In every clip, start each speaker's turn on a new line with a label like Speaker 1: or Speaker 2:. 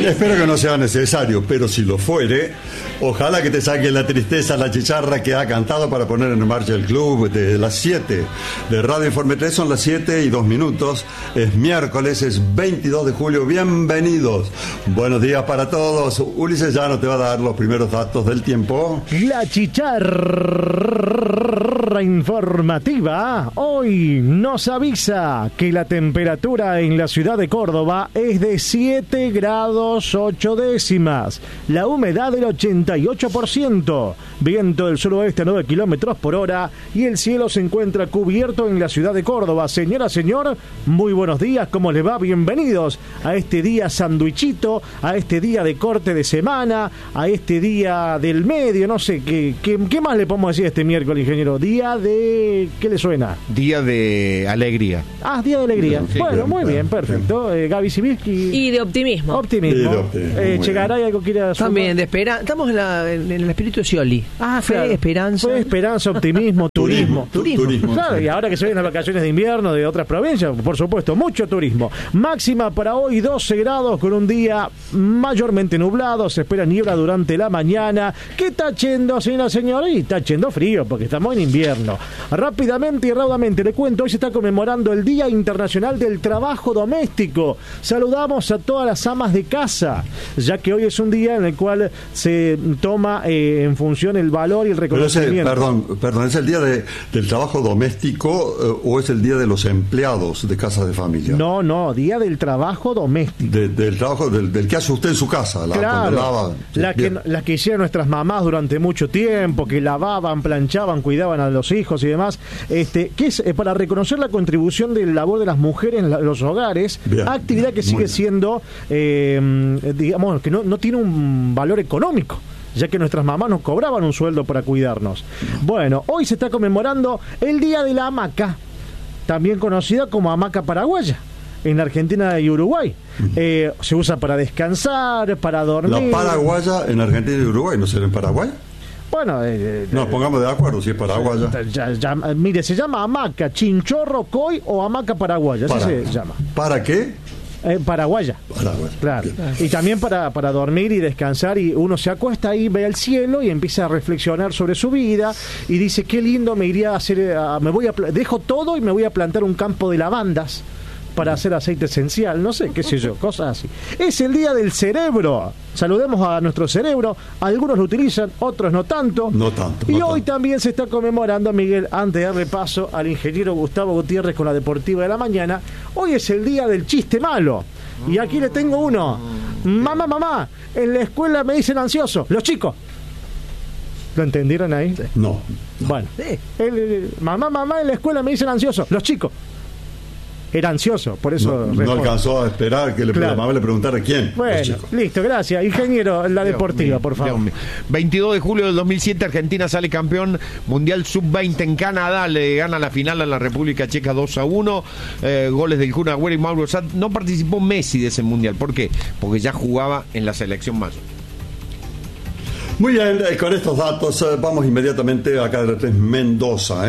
Speaker 1: Espero que no sea necesario, pero si lo fuere, ojalá que te saque la tristeza, la chicharra que ha cantado para poner en marcha el club de las 7 de Radio Informe 3. Son las 7:02. Es miércoles, es 22 de julio. Bienvenidos. Buenos días para todos. Ulises ya no te va a dar los primeros datos del tiempo.
Speaker 2: La chicharra informativa hoy nos avisa que la temperatura en la ciudad de Córdoba es de 7 grados 8 décimas, la humedad del 88%, viento del suroeste a 9 kilómetros por hora y el cielo se encuentra cubierto en la ciudad de Córdoba. Señora, señor, muy buenos días, ¿cómo les va? Bienvenidos a este día sandwichito, a este día de corte de semana, a este día del medio, no sé, ¿qué más le podemos decir este miércoles, ingeniero? Día de... ¿qué le suena?
Speaker 3: Día de alegría.
Speaker 2: Ah, día de alegría. Sí, bueno, muy bien, perfecto. Gaby Sibiski.
Speaker 4: Y de optimismo.
Speaker 2: Optimismo. Chegaray, algo quiere sumar.
Speaker 5: También, de esperanza. Estamos en el espíritu de Scioli.
Speaker 2: Ah,
Speaker 5: fe,
Speaker 2: claro.
Speaker 5: Esperanza.
Speaker 2: Fe, esperanza, optimismo, turismo.
Speaker 5: Turismo.
Speaker 2: Claro, y ahora que se vienen las vacaciones de invierno de otras provincias, por supuesto, mucho turismo. Máxima para hoy 12 grados con un día mayormente nublado. Se espera niebla durante la mañana. ¿Qué está yendo, señora, señora? Y está yendo frío porque estamos en invierno. Rápidamente y raudamente le cuento, hoy se está conmemorando el Día Internacional del Trabajo Doméstico. Saludamos a todas las amas de casa, ya que hoy es un día en el cual se toma en función el valor y el reconocimiento.
Speaker 1: Perdón, ¿es el día del trabajo doméstico o es el día de los empleados de casas de familia?
Speaker 2: No, día del trabajo doméstico.
Speaker 1: Del trabajo, del que hace usted en su casa.
Speaker 2: Claro, la que hicieron nuestras mamás durante mucho tiempo, que lavaban, planchaban, cuidaban a los hijos y demás, que es para reconocer la contribución del labor de las mujeres en los hogares. Bien, actividad que sigue siendo, digamos, que no tiene un valor económico, ya que nuestras mamás nos cobraban un sueldo para cuidarnos. Bueno, hoy se está conmemorando el Día de la Hamaca, también conocida como hamaca paraguaya, en Argentina y Uruguay. Se usa para descansar, para dormir.
Speaker 1: La paraguaya en Argentina y Uruguay, ¿no será en Paraguay?
Speaker 2: Bueno,
Speaker 1: nos pongamos de acuerdo si es paraguaya.
Speaker 2: Mire, se llama hamaca, chinchorro, coy o hamaca paraguaya, así se llama.
Speaker 1: ¿Para qué?
Speaker 2: Paraguaya. Claro. Bien. Y también para dormir y descansar, y uno se acuesta ahí, ve el cielo y empieza a reflexionar sobre su vida y dice, qué lindo, me iría a hacer, dejo todo y me voy a plantar un campo de lavandas para hacer aceite esencial, no sé, qué sé yo, cosas así. Es el día del cerebro. Saludemos a nuestro cerebro. Algunos lo utilizan, otros no tanto. Y hoy también se está conmemorando, Miguel, antes de darle paso al ingeniero Gustavo Gutiérrez con la Deportiva de la Mañana, hoy es el día del chiste malo. Y aquí le tengo uno. Mamá, en la escuela me dicen ansioso. Los chicos. ¿Lo entendieron ahí?
Speaker 1: No.
Speaker 2: Bueno. Mamá, en la escuela me dicen ansioso. Los chicos. Era ansioso, por eso
Speaker 1: no alcanzó a esperar que la mamá le preguntara quién.
Speaker 2: Bueno, listo, gracias. Ingeniero, la Deportiva, por favor.
Speaker 3: 22 de julio del 2007, Argentina sale campeón mundial sub-20 en Canadá, le gana la final a la República Checa 2-1, goles del Kun Agüero y Mauro Sad. No participó Messi de ese mundial, ¿por qué? Porque ya jugaba en la selección mayor.
Speaker 1: Muy bien, con estos datos vamos inmediatamente a Cadre Mendoza.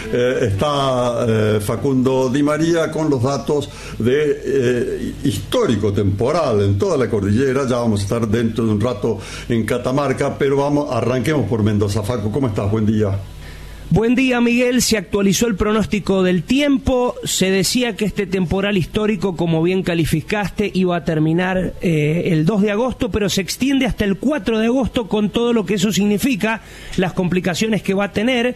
Speaker 1: Está Facundo Di María con los datos de histórico temporal en toda la cordillera. Ya vamos a estar dentro de un rato en Catamarca, pero arranquemos por Mendoza. Facu, ¿cómo estás? Buen día.
Speaker 6: Buen día, Miguel. Se actualizó el pronóstico del tiempo. Se decía que este temporal histórico, como bien calificaste, iba a terminar el 2 de agosto, pero se extiende hasta el 4 de agosto con todo lo que eso significa, las complicaciones que va a tener.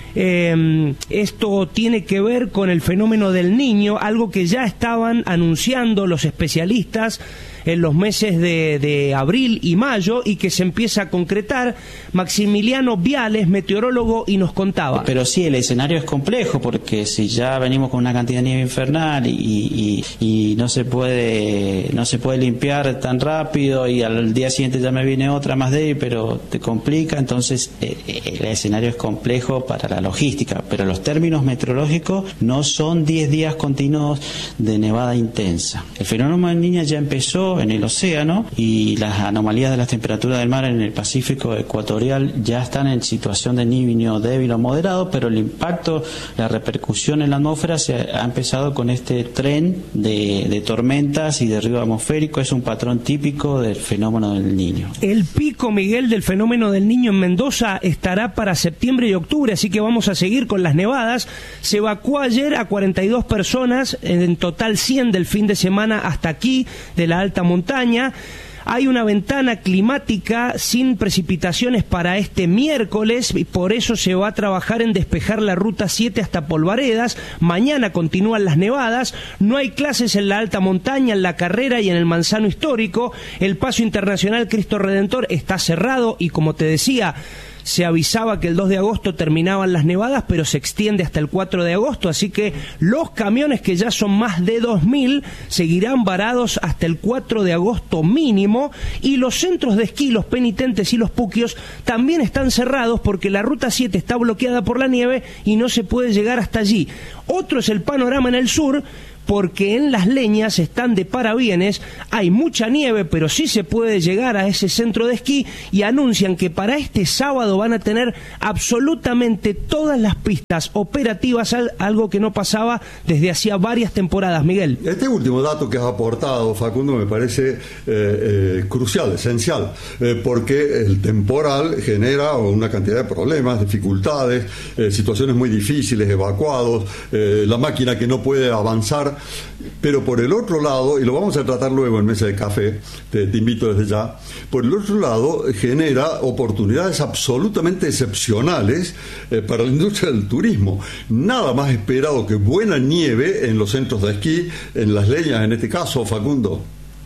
Speaker 6: Esto tiene que ver con el fenómeno del Niño, algo que ya estaban anunciando los especialistas en los meses de abril y mayo y que se empieza a concretar. Maximiliano Viales, meteorólogo, y nos contaba.
Speaker 7: Pero sí, el escenario es complejo porque si ya venimos con una cantidad de nieve infernal y no se puede limpiar tan rápido y al día siguiente ya me viene otra más débil, pero te complica, entonces el escenario es complejo para la logística, pero los términos meteorológicos no son 10 días continuos de nevada intensa. El fenómeno del Niño ya empezó en el océano y las anomalías de las temperaturas del mar en el Pacífico ecuatorial ya están en situación de niño débil o moderado, pero el impacto, la repercusión en la atmósfera se ha empezado con este tren de tormentas y de río atmosférico. Es un patrón típico del fenómeno del Niño.
Speaker 6: El pico, Miguel, del fenómeno del Niño en Mendoza estará para septiembre y octubre, así que vamos a seguir con las nevadas. Se evacuó ayer a 42 personas, en total 100 del fin de semana hasta aquí, de la alta montaña. Hay una ventana climática sin precipitaciones para este miércoles y por eso se va a trabajar en despejar la ruta 7 hasta Polvaredas. Mañana continúan las nevadas. No hay clases en la alta montaña, en la Carrera y en el Manzano Histórico. El Paso Internacional Cristo Redentor está cerrado y, como te decía, se avisaba que el 2 de agosto terminaban las nevadas, pero se extiende hasta el 4 de agosto, así que los camiones, que ya son más de 2.000, seguirán varados hasta el 4 de agosto mínimo, y los centros de esquí, los penitentes y los puquios también están cerrados porque la ruta 7 está bloqueada por la nieve y no se puede llegar hasta allí. Otro es el panorama en el sur, porque en Las Leñas están de parabienes, hay mucha nieve, pero sí se puede llegar a ese centro de esquí, y anuncian que para este sábado van a tener absolutamente todas las pistas operativas, algo que no pasaba desde hacía varias temporadas, Miguel.
Speaker 1: Este último dato que has aportado, Facundo, me parece crucial, esencial, porque el temporal genera una cantidad de problemas, dificultades, situaciones muy difíciles, evacuados, la máquina que no puede avanzar. Pero por el otro lado, y lo vamos a tratar luego en Mesa de Café, te invito desde ya, por el otro lado genera oportunidades absolutamente excepcionales para la industria del turismo. Nada más esperado que buena nieve en los centros de esquí, en Las Leñas en este caso, Facundo.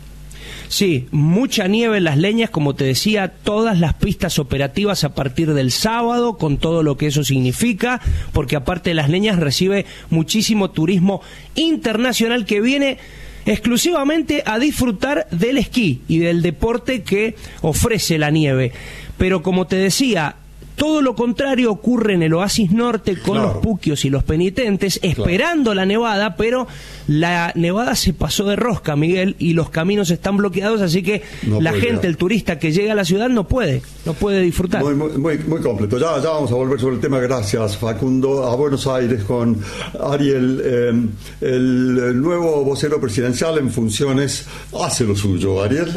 Speaker 6: Sí, mucha nieve en Las Leñas, como te decía, todas las pistas operativas a partir del sábado, con todo lo que eso significa, porque aparte de Las Leñas recibe muchísimo turismo internacional que viene exclusivamente a disfrutar del esquí y del deporte que ofrece la nieve. Pero como te decía, todo lo contrario ocurre en el Oasis Norte con los puquios y los penitentes, esperando la nevada, pero la nevada se pasó de rosca, Miguel, y los caminos están bloqueados, así que la gente, el turista que llega a la ciudad no puede disfrutar.
Speaker 1: Muy completo. Ya vamos a volver sobre el tema. Gracias, Facundo. A Buenos Aires con Ariel, el nuevo vocero presidencial en funciones hace lo suyo. Ariel.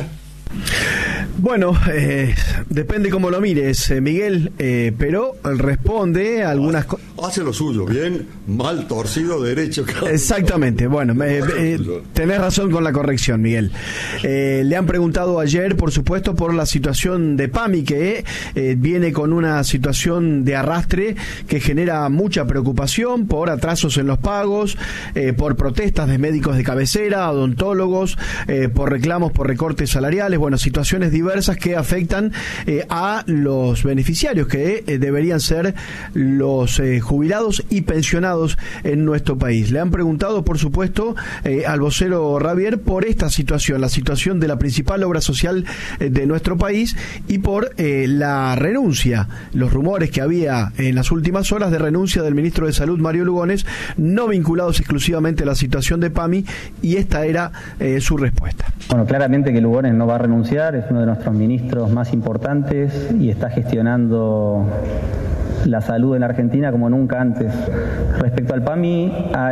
Speaker 5: Bueno, depende cómo lo mires, Miguel, pero responde a algunas cosas.
Speaker 1: Hace lo suyo, bien, mal, torcido, derecho.
Speaker 5: Exactamente, bueno, tenés razón con la corrección, Miguel. Le han preguntado ayer, por supuesto, por la situación de PAMI, que viene con una situación de arrastre que genera mucha preocupación por atrasos en los pagos, por protestas de médicos de cabecera, odontólogos, por reclamos por recortes salariales, bueno, situaciones diversas que afectan a los beneficiarios, que deberían ser los jubilados y pensionados en nuestro país. Le han preguntado, por supuesto, al vocero Ravier por esta situación, la situación de la principal obra social de nuestro país, y por la renuncia, los rumores que había en las últimas horas de renuncia del ministro de Salud, Mario Lugones, no vinculados exclusivamente a la situación de PAMI, y esta era su respuesta.
Speaker 4: Bueno, claramente que Lugones no va a renunciar, es uno de nuestros ministros más importantes y está gestionando la salud en la Argentina como nunca antes. Respecto al PAMI,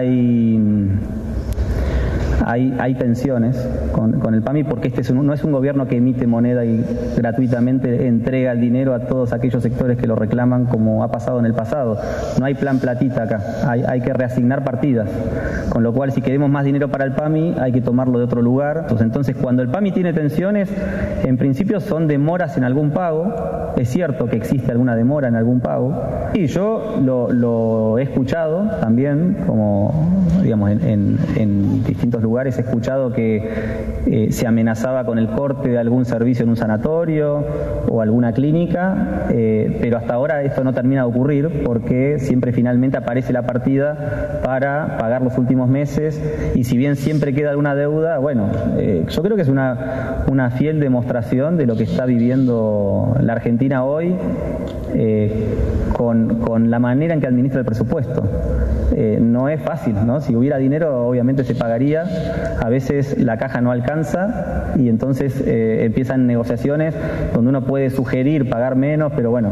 Speaker 4: hay tensiones con el PAMI, porque no es un gobierno que emite moneda y gratuitamente entrega el dinero a todos aquellos sectores que lo reclaman, como ha pasado en el pasado. No hay plan platita acá, hay que reasignar partidas, con lo cual si queremos más dinero para el PAMI hay que tomarlo de otro lugar. Entonces cuando el PAMI tiene tensiones, en principio son demoras en algún pago. Es cierto que existe alguna demora en algún pago, y yo lo he escuchado también, como digamos en distintos lugares lugares he escuchado que se amenazaba con el corte de algún servicio en un sanatorio o alguna clínica, pero hasta ahora esto no termina de ocurrir porque siempre finalmente aparece la partida para pagar los últimos meses, y si bien siempre queda alguna deuda, bueno, yo creo que es una fiel demostración de lo que está viviendo la Argentina hoy, con la manera en que administra el presupuesto. No es fácil, ¿no? Si hubiera dinero obviamente se pagaría, a veces la caja no alcanza y entonces empiezan negociaciones donde uno puede sugerir pagar menos, pero bueno,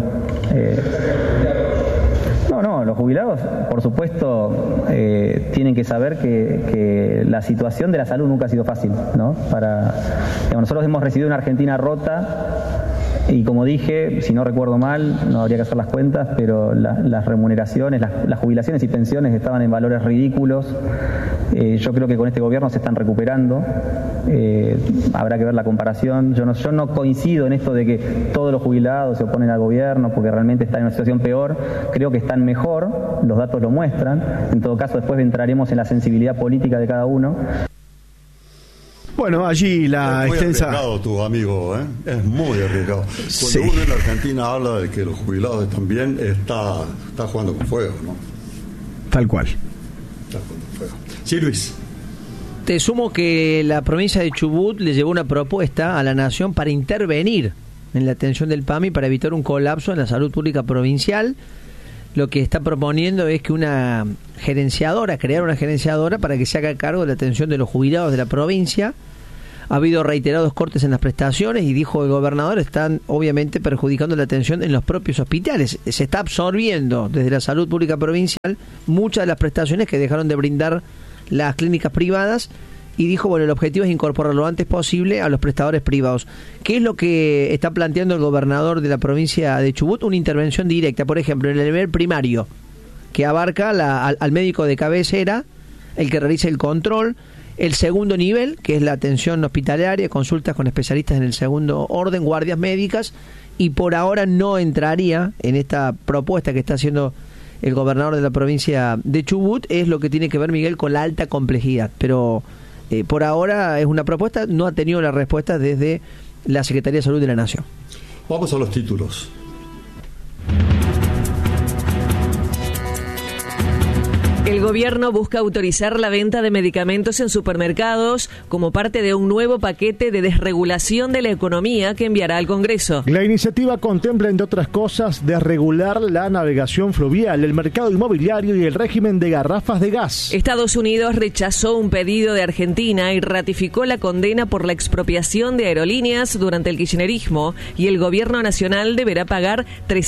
Speaker 4: no, los jubilados por supuesto tienen que saber que la situación de la salud nunca ha sido fácil, ¿no? Nosotros hemos recibido una Argentina rota. Y como dije, si no recuerdo mal, no habría que hacer las cuentas, pero las remuneraciones, las jubilaciones y pensiones estaban en valores ridículos. Yo creo que con este gobierno se están recuperando. Habrá que ver la comparación. Yo no coincido en esto de que todos los jubilados se oponen al gobierno porque realmente están en una situación peor. Creo que están mejor, los datos lo muestran. En todo caso, después entraremos en la sensibilidad política de cada uno.
Speaker 5: Bueno, allí la extensa...
Speaker 1: Es muy arriesgado tu amigo, ¿eh? Es muy arriesgado. Cuando uno en la Argentina habla de que los jubilados están bien, está jugando con fuego, ¿no?
Speaker 5: Tal cual.
Speaker 1: Está jugando con fuego. Sí, Luis.
Speaker 8: Te sumo que la provincia de Chubut le llevó una propuesta a la Nación para intervenir en la atención del PAMI para evitar un colapso en la salud pública provincial. Lo que está proponiendo es que crear una gerenciadora para que se haga cargo de la atención de los jubilados de la provincia. Ha habido reiterados cortes en las prestaciones y dijo el gobernador, están obviamente perjudicando la atención en los propios hospitales. Se está absorbiendo desde la salud pública provincial muchas de las prestaciones que dejaron de brindar las clínicas privadas, y dijo, bueno, el objetivo es incorporar lo antes posible a los prestadores privados. ¿Qué es lo que está planteando el gobernador de la provincia de Chubut? Una intervención directa, por ejemplo, en el nivel primario, que abarca al médico de cabecera, el que realiza el control, el segundo nivel, que es la atención hospitalaria, consultas con especialistas en el segundo orden, guardias médicas, y por ahora no entraría en esta propuesta que está haciendo el gobernador de la provincia de Chubut, es lo que tiene que ver, Miguel, con la alta complejidad, pero... por ahora es una propuesta, no ha tenido la respuesta desde la Secretaría de Salud de la Nación.
Speaker 1: Vamos a los títulos.
Speaker 9: El gobierno busca autorizar la venta de medicamentos en supermercados como parte de un nuevo paquete de desregulación de la economía que enviará al Congreso.
Speaker 2: La iniciativa contempla, entre otras cosas, desregular la navegación fluvial, el mercado inmobiliario y el régimen de garrafas de gas.
Speaker 9: Estados Unidos rechazó un pedido de Argentina y ratificó la condena por la expropiación de aerolíneas durante el kirchnerismo, y el gobierno nacional deberá pagar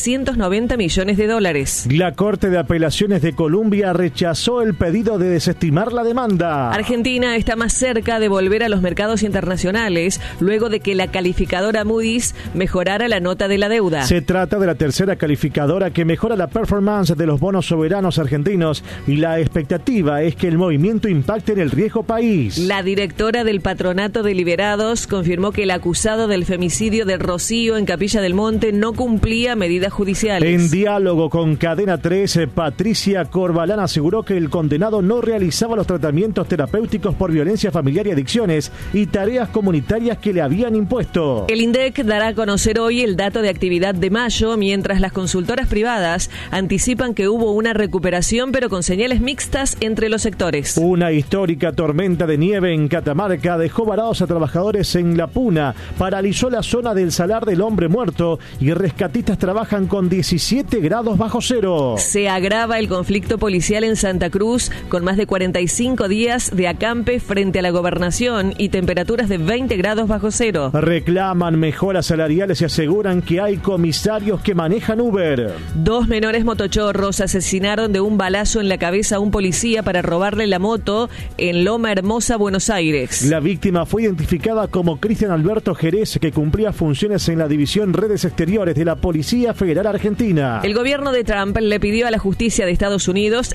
Speaker 9: $390 millones.
Speaker 2: La Corte de Apelaciones de Colombia rechazó el pedido de desestimar la demanda.
Speaker 9: Argentina está más cerca de volver a los mercados internacionales luego de que la calificadora Moody's mejorara la nota de la deuda.
Speaker 2: Se trata de la tercera calificadora que mejora la performance de los bonos soberanos argentinos, y la expectativa es que el movimiento impacte en el riesgo país.
Speaker 9: La directora del Patronato de Liberados confirmó que el acusado del femicidio de Rocío en Capilla del Monte no cumplía medidas judiciales.
Speaker 2: En diálogo con Cadena 3, Patricia Corbalán aseguró que el condenado no realizaba los tratamientos terapéuticos por violencia familiar y adicciones y tareas comunitarias que le habían impuesto.
Speaker 9: El INDEC dará a conocer hoy el dato de actividad de mayo, mientras las consultoras privadas anticipan que hubo una recuperación, pero con señales mixtas entre los sectores.
Speaker 2: Una histórica tormenta de nieve en Catamarca dejó varados a trabajadores en La Puna, paralizó la zona del Salar del Hombre Muerto y rescatistas trabajan con 17 grados bajo cero.
Speaker 9: Se agrava el conflicto policial en Santa Cruz, con más de 45 días de acampe frente a la gobernación y temperaturas de 20 grados bajo cero.
Speaker 2: Reclaman mejoras salariales y aseguran que hay comisarios que manejan Uber.
Speaker 9: 2 menores motochorros asesinaron de un balazo en la cabeza a un policía para robarle la moto en Loma Hermosa, Buenos Aires.
Speaker 2: La víctima fue identificada como Cristian Alberto Jerez, que cumplía funciones en la División Redes Exteriores de la Policía Federal Argentina.
Speaker 9: El gobierno de Trump le pidió a la justicia de Estados Unidos darle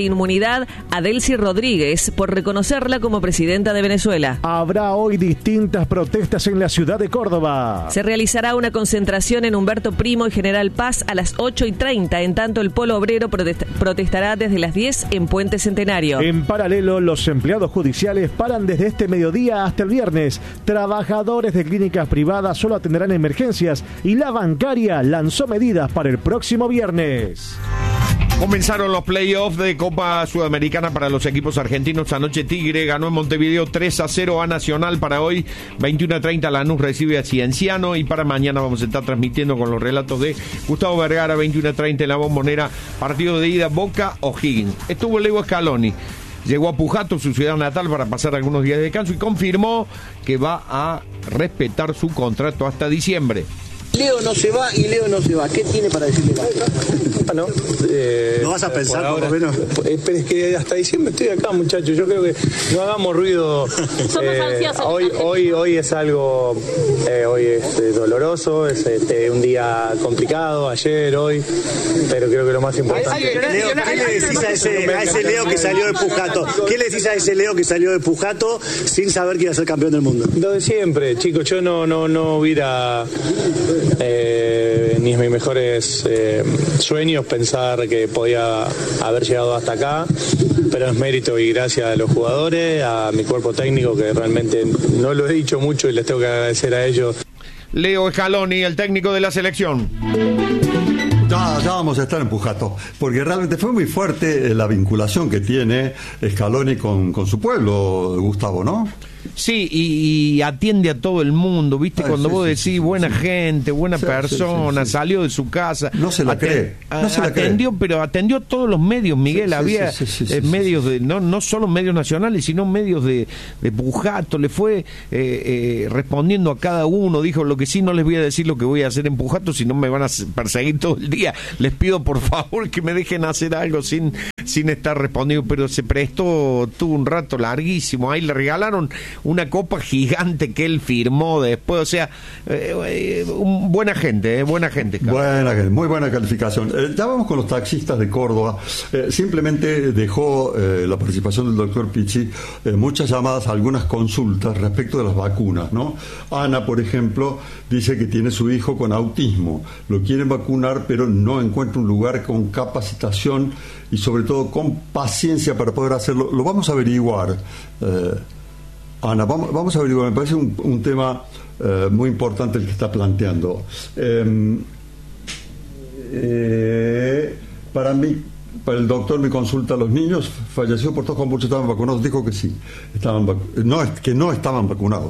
Speaker 9: inmunidad a Delcy Rodríguez por reconocerla como presidenta de Venezuela.
Speaker 2: Habrá hoy distintas protestas en la ciudad de Córdoba.
Speaker 9: Se realizará una concentración en Humberto Primo y General Paz a las 8:30, en tanto el Polo Obrero protestará desde las 10 en Puente Centenario.
Speaker 2: En paralelo, los empleados judiciales paran desde este mediodía hasta el viernes. Trabajadores de clínicas privadas solo atenderán emergencias y la bancaria lanzó medidas para el próximo viernes.
Speaker 3: Comenzaron los playoffs de Copa Sudamericana para los equipos argentinos. Anoche Tigre ganó en Montevideo 3-0 a Nacional. Para hoy, 21:30, Lanús recibe a Cienciano. Y para mañana vamos a estar transmitiendo con los relatos de Gustavo Vergara, 21:30 en la Bombonera. Partido de ida, Boca O'Higgins. Estuvo Leo Scaloni. Llegó a Pujato, su ciudad natal, para pasar algunos días de descanso y confirmó que va a respetar su contrato hasta diciembre.
Speaker 10: Leo no se va y Leo no se va. ¿Qué tiene para decirle?
Speaker 11: Bueno,
Speaker 10: ¿no vas a pensar por lo menos?
Speaker 11: Pero es que hasta diciembre estoy acá, muchachos. Yo creo que no hagamos ruido.
Speaker 12: Somos ansiosos.
Speaker 11: Hoy es algo, hoy es doloroso, es un día complicado, ayer, hoy, pero creo que lo más importante...
Speaker 10: Leo, ¿qué le decís a ese Leo que salió de Pujato? ¿Qué le decís a ese Leo que salió de Pujato sin saber que iba a ser campeón del mundo?
Speaker 11: Lo de siempre, chicos, yo no hubiera... ni en mis mejores sueños pensar que podía haber llegado hasta acá, pero es mérito y gracias a los jugadores, a mi cuerpo técnico, que realmente no lo he dicho mucho y les tengo que agradecer a ellos.
Speaker 3: Leo Scaloni, el técnico de la selección.
Speaker 1: Ya vamos a estar en Pujato, porque realmente fue muy fuerte la vinculación que tiene Scaloni con su pueblo, Gustavo, ¿no?
Speaker 3: Sí, y atiende a todo el mundo, ¿viste? Cuando vos decís buena gente, buena persona, salió de su casa.
Speaker 1: No se la cree.
Speaker 3: Atendió, pero atendió a todos los medios, Miguel. Había medios de, no solo medios nacionales, sino medios de Pujato. Le fue respondiendo a cada uno. Dijo, lo que sí no les voy a decir lo que voy a hacer en Pujato, si no me van a perseguir todo el día. Les pido por favor que me dejen hacer algo sin estar respondiendo. Pero se prestó, tuvo un rato larguísimo. Ahí le regalaron una copa gigante que él firmó después, o sea, buena gente, buena gente.
Speaker 1: Buena gente, muy buena calificación. Ya vamos con los taxistas de Córdoba. Simplemente dejó la participación del doctor Pichi muchas llamadas, algunas consultas respecto de las vacunas, ¿no? Ana, por ejemplo, dice que tiene su hijo con autismo, lo quieren vacunar, pero no encuentra un lugar con capacitación y sobre todo con paciencia para poder hacerlo. Lo vamos a averiguar. Ana, vamos a averiguar, me parece un tema muy importante el que está planteando. Para el doctor, mi consulta, los niños fallecidos por tos convulsivos estaban vacunados, dijo que sí, que no estaban vacunados.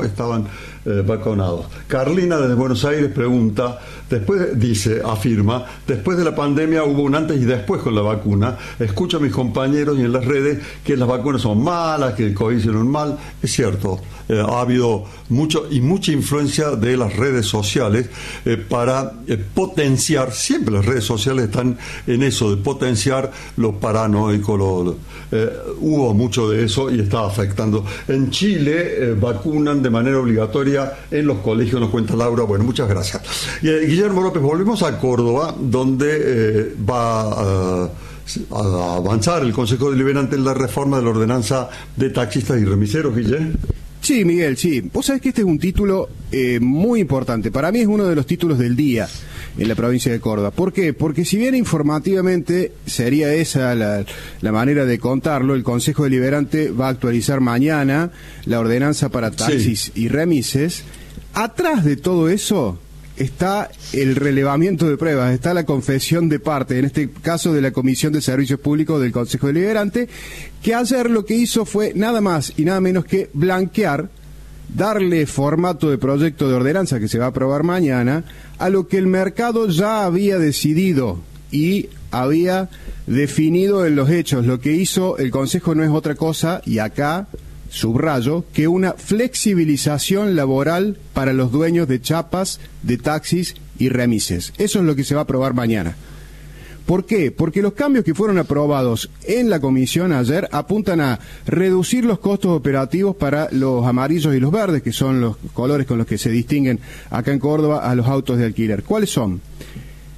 Speaker 1: Carlina desde Buenos Aires pregunta, afirma, después de la pandemia hubo un antes y después con la vacuna. Escucho a mis compañeros y en las redes que las vacunas son malas, que el COVID hicieron mal. Es cierto, ha habido mucha influencia de las redes sociales para potenciar, siempre las redes sociales están en eso, de potenciar lo paranoico, hubo mucho de eso y está afectando. En Chile vacunan de manera obligatoria en los colegios, nos cuenta Laura. Bueno, muchas gracias. Guillermo López, volvemos a Córdoba, donde va a avanzar el Consejo Deliberante en la reforma de la ordenanza de taxistas y remiseros, Guillermo.
Speaker 13: Sí, Miguel, sí. Vos sabés que este es un título muy importante. Para mí es uno de los títulos del día en la provincia de Córdoba. ¿Por qué? Porque si bien informativamente sería esa la manera de contarlo, el Consejo Deliberante va a actualizar mañana la ordenanza para taxis y remises. Atrás de todo eso está el relevamiento de pruebas, está la confesión de parte, en este caso de la Comisión de Servicios Públicos del Consejo Deliberante, que ayer lo que hizo fue nada más y nada menos que blanquear, darle formato de proyecto de ordenanza que se va a aprobar mañana a lo que el mercado ya había decidido y había definido en los hechos. Lo que hizo el Consejo no es otra cosa, y acá subrayo, que una flexibilización laboral para los dueños de chapas, de taxis y remises. Eso es lo que se va a aprobar mañana. ¿Por qué? Porque los cambios que fueron aprobados en la comisión ayer apuntan a reducir los costos operativos para los amarillos y los verdes, que son los colores con los que se distinguen acá en Córdoba a los autos de alquiler. ¿Cuáles son?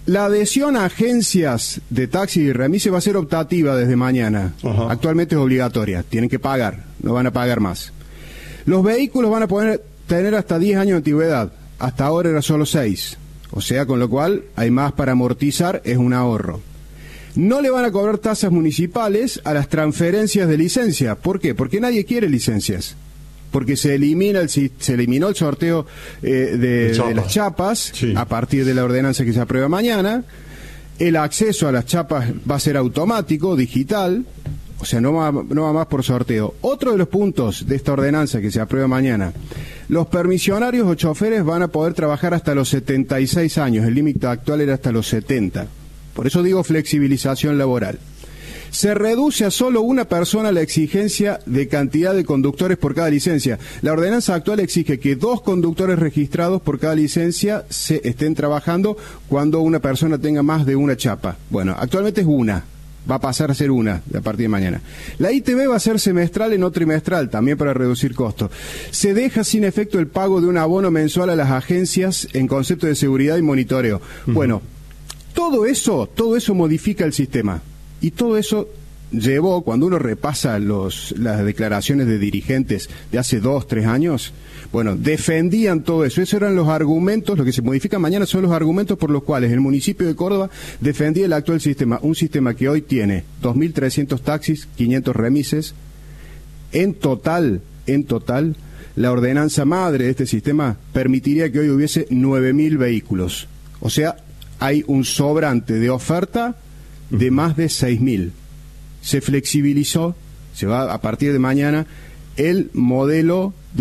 Speaker 13: La adhesión a agencias de taxi y remise va a ser optativa desde mañana.
Speaker 1: Ajá.
Speaker 13: Actualmente es obligatoria, tienen que pagar, no van a pagar más. Los vehículos van a poder tener hasta 10 años de antigüedad, hasta ahora era solo 6. O sea, con lo cual hay más para amortizar, es un ahorro. No le van a cobrar tasas municipales a las transferencias de licencia. ¿Por qué? Porque nadie quiere licencias. Porque se eliminó el sorteo de las chapas, sí, a partir de la ordenanza que se aprueba mañana. El acceso a las chapas va a ser automático, digital, o sea, no va más por sorteo. Otro de los puntos de esta ordenanza que se aprueba mañana: los permisionarios o choferes van a poder trabajar hasta los 76 años, el límite actual era hasta los 70. Por eso digo flexibilización laboral. Se reduce a solo una persona la exigencia de cantidad de conductores por cada licencia. La ordenanza actual exige que 2 conductores registrados por cada licencia se estén trabajando cuando una persona tenga más de una chapa. Bueno, actualmente es una, va a pasar a ser una a partir de mañana. La ITV va a ser semestral y no trimestral, también para reducir costos. Se deja sin efecto el pago de un abono mensual a las agencias en concepto de seguridad y monitoreo. Bueno, todo eso modifica el sistema. Y todo eso llevó, cuando uno repasa las declaraciones de dirigentes de hace 2, 3 años, bueno, defendían todo eso. Esos eran los argumentos, lo que se modifica mañana son los argumentos por los cuales el municipio de Córdoba defendía el actual sistema. Un sistema que hoy tiene 2.300 taxis, 500 remises. En total, la ordenanza madre de este sistema permitiría que hoy hubiese 9.000 vehículos. O sea, hay un sobrante de oferta de más de 6.000. Se flexibilizó, se va a partir de mañana el modelo